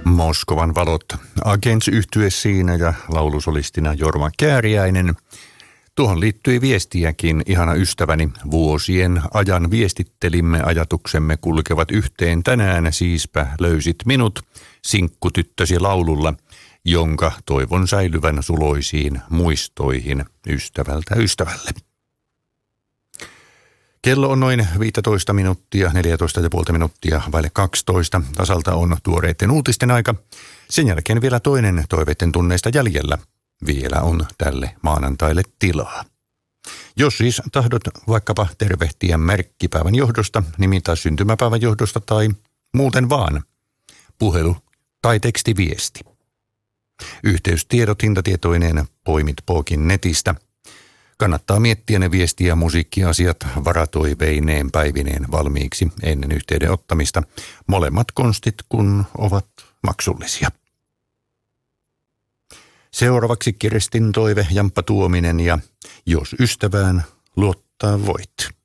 Moskovan valot, Agents-yhtye siinä ja laulusolistina Jorma Kääriäinen. Tuohon liittyi viestiäkin, ihana ystäväni. Vuosien ajan viestittelimme, ajatuksemme kulkevat yhteen. Tänään siispä löysit minut sinkkutyttösi laululla, jonka toivon säilyvän suloisiin muistoihin ystävältä ystävälle. Kello on noin 15 minuuttia, 14,5 minuuttia vaille 12. Tasalta on tuoreiden uutisten aika. Sen jälkeen vielä toinen toiveiden tunneista jäljellä. Vielä on tälle maanantaille tilaa. Jos siis tahdot vaikkapa tervehtiä merkkipäivän johdosta, nimi- tai syntymäpäivän johdosta tai muuten vaan, puhelu tai tekstiviesti. Yhteystiedot hintatietoineen poimit Pookin netistä. Kannattaa miettiä ne viesti- ja musiikkiasiat varatoiveineen päivineen valmiiksi ennen yhteyden ottamista. Molemmat konstit kun ovat maksullisia. Seuraavaksi Kirstin toive, Jamppa Tuominen ja Jos ystävään luottaa voit.